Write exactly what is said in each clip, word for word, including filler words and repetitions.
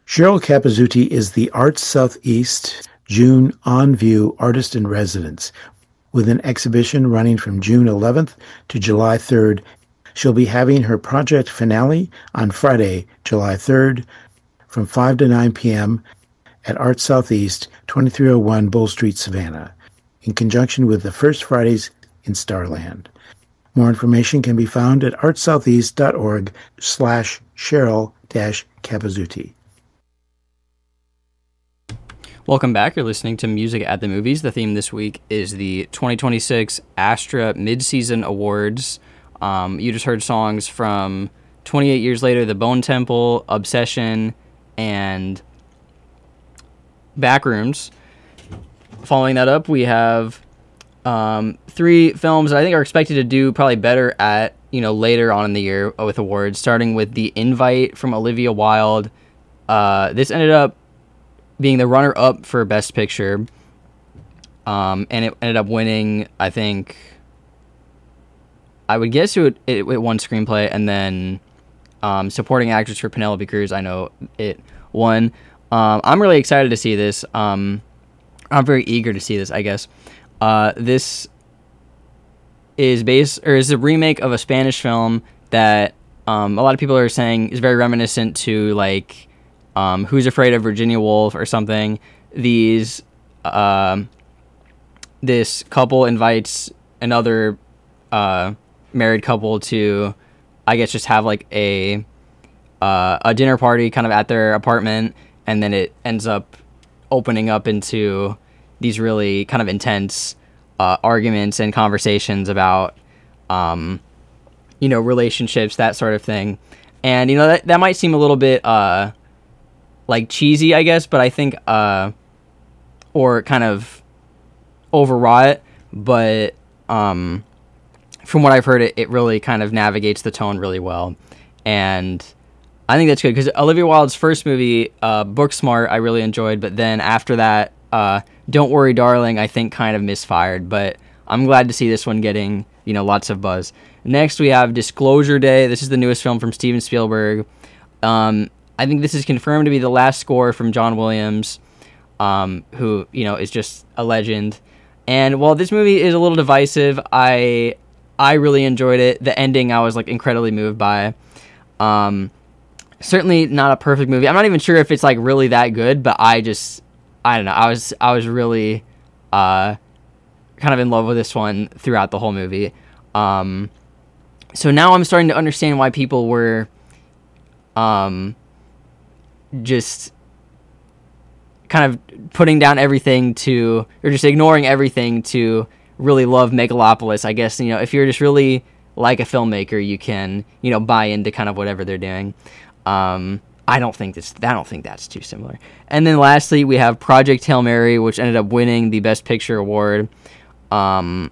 Cheryl Capizzuti is the Arts Southeast June On View Artist in Residence. With an exhibition running from June eleventh to July third, she'll be having her project finale on Friday, July third, from five to nine p.m. at Arts Southeast, twenty-three oh one Bull Street, Savannah, in conjunction with the First Fridays in Starland. More information can be found at artsoutheast.org slash Cheryl dash Capizzuti. Welcome back. You're listening to Music at the Movies. The theme this week is the twenty twenty-six Astra Mid-Season Awards. Um, you just heard songs from twenty-eight Years Later, The Bone Temple, Obsession, and Backrooms. Following that up, we have um, three films that I think are expected to do probably better at, you know, later on in the year with awards, starting with The Invite from Olivia Wilde. Uh, this ended up being the runner-up for Best Picture, um, and it ended up winning, I think, I would guess it, would, it, it won Screenplay, and then um, Supporting Actress for Penelope Cruz, I know it won. Um, I'm really excited to see this. Um, I'm very eager to see this, I guess. Uh, this is based, or is a remake of a Spanish film that um, a lot of people are saying is very reminiscent to, like, Um, Who's Afraid of Virginia Woolf or something. These, uh, this couple invites another uh, married couple to, I guess, just have like a uh, a dinner party kind of at their apartment, and then it ends up opening up into these really kind of intense uh, arguments and conversations about, um, you know, relationships, that sort of thing. And, you know, that, that might seem a little bit, uh, like, cheesy, I guess, but I think, uh, or kind of overwrought, but um, from what I've heard, it, it really kind of navigates the tone really well. And I think that's good, because Olivia Wilde's first movie, uh, Booksmart, I really enjoyed, but then after that, uh, Don't Worry, Darling, I think kind of misfired, but I'm glad to see this one getting, you know, lots of buzz. Next, we have Disclosure Day. This is the newest film from Steven Spielberg. Um, I think this is confirmed to be the last score from John Williams, um, who, you know, is just a legend. And while this movie is a little divisive, I I really enjoyed it. The ending, I was, like, incredibly moved by. Um, certainly not a perfect movie. I'm not even sure if it's, like, really that good, but I just, I don't know. I was, I was really uh, kind of in love with this one throughout the whole movie. Um, so now I'm starting to understand why people were um, just kind of putting down everything to, or just ignoring everything to really love Megalopolis. I guess, you know, if you're just really like a filmmaker, you can, you know, buy into kind of whatever they're doing. Um, I don't think this, I don't think that's too similar. And then lastly, we have Project Hail Mary, which ended up winning the Best Picture award um,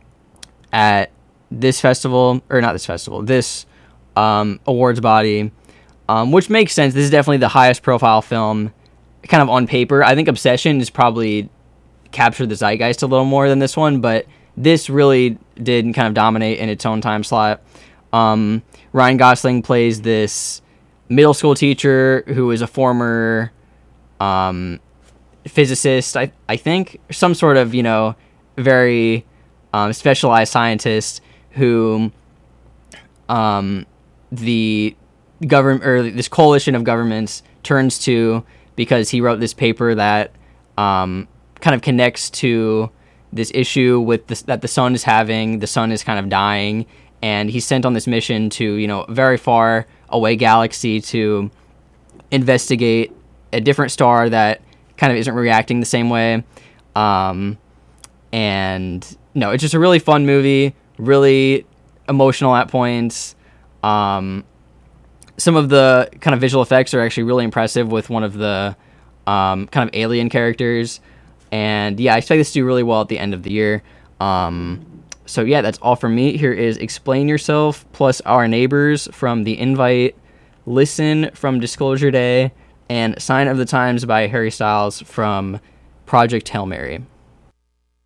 at this festival, or not this festival, this um, awards body, um, which makes sense. This is definitely the highest profile film kind of on paper. I think Obsession is probably captured the zeitgeist a little more than this one, but this really did kind of dominate in its own time slot. Um, Ryan Gosling plays this middle school teacher who is a former um, physicist, I, I think, some sort of, you know, very um, specialized scientist who um, the government, or this coalition of governments turns to because he wrote this paper that um, kind of connects to this issue with this, that the sun is having. The sun is kind of dying, and he's sent on this mission to, you know, a very far away galaxy to investigate a different star that kind of isn't reacting the same way. Um, and no, it's just a really fun movie, really emotional at points. Um, some of the kind of visual effects are actually really impressive with one of the um, kind of alien characters. And yeah, I expect this to do really well at the end of the year. Um, so yeah, that's all from me. Here is Explain Yourself plus Our Neighbors from The Invite, Listen from Disclosure Day, and Sign of the Times by Harry Styles from Project Hail Mary.